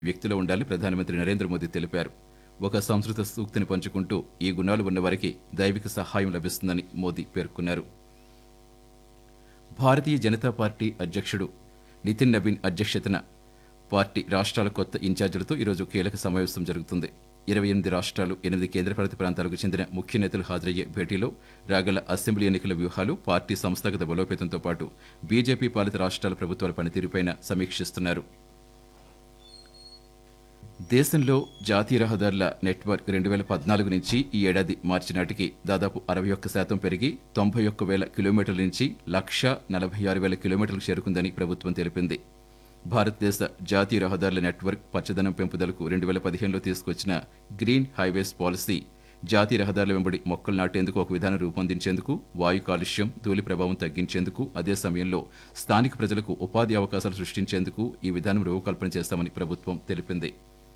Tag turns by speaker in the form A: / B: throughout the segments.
A: వ్యక్తిలో ఉండాలని ప్రధానమంత్రి నరేంద్ర మోదీ తెలిపారు. ఒక సంస్కృత సూక్తిని పంచుకుంటూ ఈ గుణాలు ఉన్నవారికి దైవిక సహాయం లభిస్తుందని మోదీ పేర్కొన్నారు. భారతీయ జనతా పార్టీ అధ్యక్షుడు నితిన్ నబీన్ అధ్యక్షతన పార్టీ రాష్ట్రాల కొత్త ఇన్ఛార్జీలతో ఈరోజు కీలక సమావేశం జరుగుతుంది. 28 రాష్ట్రాలు, 8 కేంద్రపాలిత ప్రాంతాలకు చెందిన ముఖ్య నేతలు హాజరయ్యే భేటీలో రాగల అసెంబ్లీ ఎన్నికల వ్యూహాలు, పార్టీ సంస్థాగత బలోపేతంతో పాటు బీజేపీ పాలిత రాష్ట్రాల ప్రభుత్వాల పనితీరుపైన సమీక్షిస్తున్నారు. దేశంలో జాతీయ రహదారుల నెట్వర్క్ 2014 నుంచి ఈ ఏడాది మార్చి నాటికి దాదాపు 61% పెరిగి 91,000 కిలోమీటర్ల నుంచి 1,46,000 కిలోమీటర్లకు చేరుకుందని ప్రభుత్వం తెలిపింది. భారతదేశ జాతీయ రహదారుల నెట్వర్క్ పచ్చదనం పెంపుదలకు 2015లో తీసుకొచ్చిన గ్రీన్ హైవేస్ పాలసీ జాతీయ రహదారుల వెంబడి మొక్కలు నాటేందుకు ఒక విధానం రూపొందించేందుకు, వాయు కాలుష్యం, ధూళి ప్రభావం తగ్గించేందుకు, అదే సమయంలో స్థానిక ప్రజలకు ఉపాధి అవకాశాలు సృష్టించేందుకు ఈ విధానం రూపకల్పన చేస్తామని ప్రభుత్వం తెలిపింది.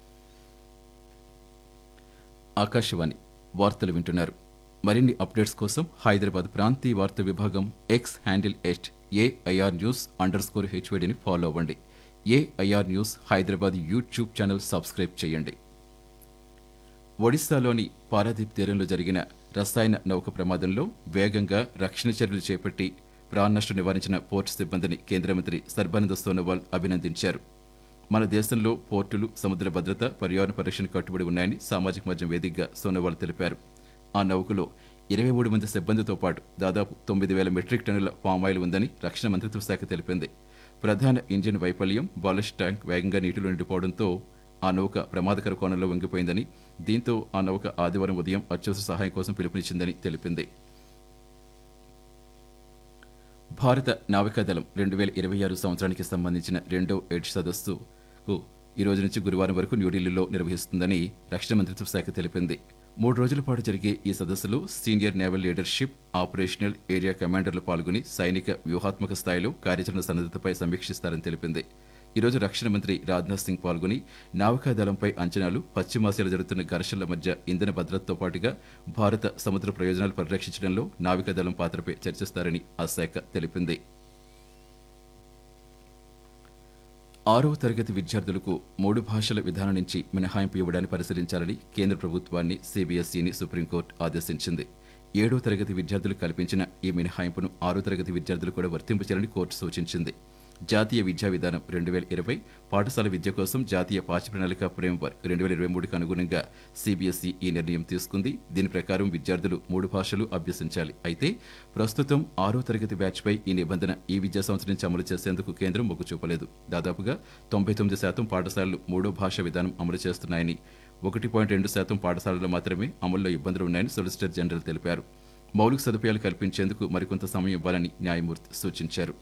A: ఆకాశవాణి వార్తలు వింటున్నారు. మరిన్ని అప్డేట్స్ కోసం హైదరాబాద్ ప్రాంతీయ వార్తా విభాగం ఎక్స్ హ్యాండిల్ @AIR_News_HYDని ఫాలో అవ్వండి. AIR news Hyderabad YouTube channel subscribe చేయండి. ఒడిశాలోని పారాదీప్ తీరంలో జరిగిన రసాయన నౌక ప్రమాదంలో వేగంగా రక్షణ చర్యలు చేపట్టి ప్రాణనష్టం నివారించిన పోర్టు సిబ్బందిని కేంద్ర మంత్రి సర్బానంద సోనోవాల్ అభినందించారు. మన దేశంలో పోర్టులు, సముద్ర భద్రత, పర్యావరణ పరిరక్షణ కట్టుబడి ఉన్నాయని సామాజిక మాధ్యమం వేదికగా సోనోవాల్ తెలిపారు. ఆ నౌకలో 23 మంది సిబ్బందితో పాటు దాదాపు 9,000 మెట్రిక్ టన్నుల పామాయిల్ ఉందని రక్షణ మంత్రిత్వ శాఖ తెలిపింది. ప్రధాన ఇంజిన్ వైఫల్యం, బాలస్ట్ ట్యాంక్ వేగంగా నీటిలో నిండిపోవడంతో ఆ నౌక ప్రమాదకర కోణంలో వంగిపోయిందని, దీంతో ఆ నౌక ఆదివారం ఉదయం అత్యవసర సహాయం కోసం పిలుపునిచ్చిందని తెలిపింది. భారత నావికాదళం 2026 సంవత్సరానికి సంబంధించిన 2వ ఎడ్జ్ సదస్సుకు ఈ రోజు నుంచి గురువారం వరకు న్యూఢిల్లీలో నిర్వహిస్తుందని రక్షణ మంత్రిత్వ శాఖ తెలిపింది. 3 రోజుల పాటు జరిగే ఈ సదస్సులో senior naval leadership, operational area కమాండర్లు పాల్గొని సైనిక వ్యూహాత్మక స్థాయిలో కార్యాచరణ సన్నద్ధతపై సమీక్షిస్తారని తెలిపింది. ఈ రోజు రక్షణ మంత్రి రాజ్నాథ్ సింగ్ పాల్గొని నావికాదళంపై అంచనాలు, పశ్చిమాసియాలో జరుగుతున్న ఘర్షణల మధ్య ఇంధన భద్రతతో పాటుగా భారత సముద్ర ప్రయోజనాలు పరిరక్షించడంలో నావికాదళం పాత్రపై చర్చిస్తారని ఆ శాఖ తెలిపింది. 6వ తరగతి విద్యార్థులకు 3 భాషల విధానం నుంచి మినహాయింపు ఇవ్వడాన్ని పరిశీలించాలని కేంద్ర ప్రభుత్వాన్ని, CBSEని సుప్రీంకోర్టు ఆదేశించింది. 7వ తరగతి విద్యార్థులకు కల్పించిన ఈ మినహాయింపును 6వ తరగతి విద్యార్థులు కూడా వర్తింపచేయాలని కోర్టు సూచించింది. జాతీయ విద్యా విధానం 2020, పాఠశాల విద్య కోసం జాతీయ పాఠ్య ప్రణాళిక ఫ్రేమ్వర్క్ 2023కు అనుగుణంగా CBSE ఈ నిర్ణయం తీసుకుంది. దీని ప్రకారం విద్యార్థులు 3 భాషలు అభ్యసించాలి. అయితే ప్రస్తుతం 6వ తరగతి బ్యాచ్పై ఈ నిబంధన ఈ విద్యా సంవత్సరం నుంచి అమలు చేసేందుకు కేంద్రం మొగ్గు చూపలేదు. దాదాపుగా 99% పాఠశాలలు 3వ భాష విధానం అమలు చేస్తున్నాయని, 1.2% పాఠశాలల్లో మాత్రమే అమల్లో ఇబ్బందులు ఉన్నాయని సొలిసిటర్ జనరల్ తెలిపారు. మౌలిక సదుపాయాలు కల్పించేందుకు మరికొంత సమయం ఇవ్వాలని న్యాయమూర్తి సూచించారు.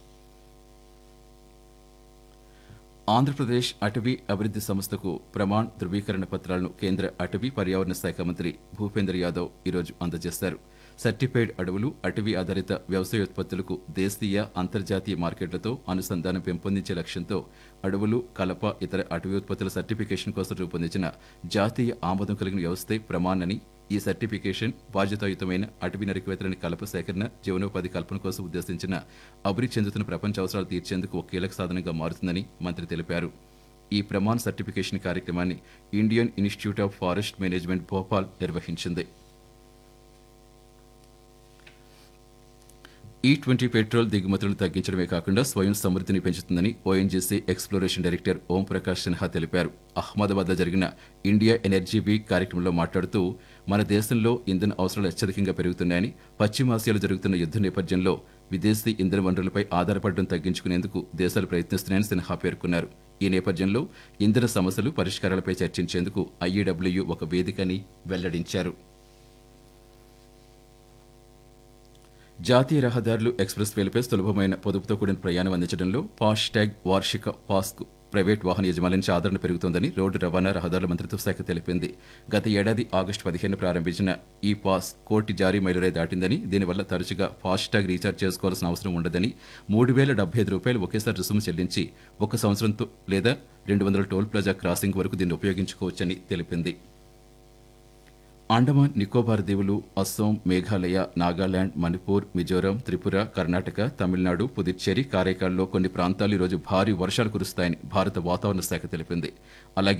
A: ఆంధ్రప్రదేశ్ అటవీ అభివృద్ధి సంస్థకు ప్రమాణ్ ధృవీకరణ పత్రాలను కేంద్ర అటవీ పర్యావరణ శాఖ మంత్రి భూపేంద్ర యాదవ్ ఈరోజు అందజేశారు. సర్టిఫైడ్ అడవులు, అటవీ ఆధారిత వ్యవసాయోత్పత్తులకు దేశీయ, అంతర్జాతీయ మార్కెట్లతో అనుసంధానం పెంపొందించే లక్ష్యంతో అడవులు, కలప, ఇతర అటవీ ఉత్పత్తుల సర్టిఫికేషన్ కోసం రూపొందించిన జాతీయ ఆమోదం కలిగిన వ్యవస్థే ప్రమాణ్ అని, ఈ సర్టిఫికేషన్ బాధ్యతాయుతమైన అటవీ నరికివేతలని కలప సేకరణ, జీవనోపాధి కల్పన కోసం ఉద్దేశించిన అభివృద్ధి చెందుతున్న ప్రపంచ అవసరాలు తీర్చేందుకు ఒక కీలక సాధనంగా మారుతుందని మంత్రి తెలిపారు. ఈ ప్రమాణ్ సర్టిఫికేషన్ కార్యక్రమాన్ని Indian institute of forest management Bhopal నిర్వహించింది. E20 పెట్రోల్ దిగుమతులను తగ్గించడమే కాకుండా స్వయం సమృద్ధిని పెంచుతుందని ONGC exploration director Om Prakash Sinha తెలిపారు. అహ్మదాబాద్లో జరిగిన ఇండియా ఎనర్జీ వీక్ కార్యక్రమంలో మాట్లాడుతూ, మన దేశంలో ఇంధన అవసరాలు అత్యధికంగా పెరుగుతున్నాయని, పశ్చిమాసియాలో జరుగుతున్న యుద్ధ నేపథ్యంలో విదేశీ ఇంధన వనరులపై ఆధారపడడం తగ్గించుకునేందుకు దేశాలు ప్రయత్నిస్తున్నాయని సిన్హా పేర్కొన్నారు. ఈ నేపథ్యంలో ఇంధన సమస్యలు, పరిష్కారాలపై చర్చించేందుకు IEW ఒక వేదికని వెల్లడించారు. జాతీయ రహదారులు, ఎక్స్ప్రెస్ వేలపై సులభమైన, పొదుపుతో కూడిన ప్రయాణం అందించడంలో ఫాస్టాగ్ వార్షిక పాస్కు ప్రైవేట్ వాహన యజమానుల నుంచి ఆదరణ పెరుగుతోందని రోడ్డు రవాణా, రహదారుల మంత్రిత్వ శాఖ తెలిపింది. గత ఏడాది ఆగస్టు 15 ప్రారంభించిన ఈ పాస్ 1 కోటి జారీ మైలురాయి దాటిందని, దీనివల్ల తరచుగా ఫాస్టాగ్ రీఛార్జ్ చేసుకోవాల్సిన అవసరం ఉండదని, రూ. 3,075 ఒకేసారి రుసుము చెల్లించి 1 సంవత్సరంతో లేదా 200 టోల్ ప్లాజా క్రాసింగ్ వరకు దీన్ని ఉపయోగించుకోవచ్చని తెలిపింది. అండమాన్ నికోబార్ దీవులు, అస్సోం, మేఘాలయ, నాగాలాండ్, మణిపూర్, మిజోరాం, త్రిపుర, కర్ణాటక, తమిళనాడు, పుదుచ్చేరి, కారైకాల్లో కొన్ని ప్రాంతాల్లో ఈరోజు భారీ వర్షాలు కురుస్తాయని భారత వాతావరణ శాఖ తెలిపింది. అలాగే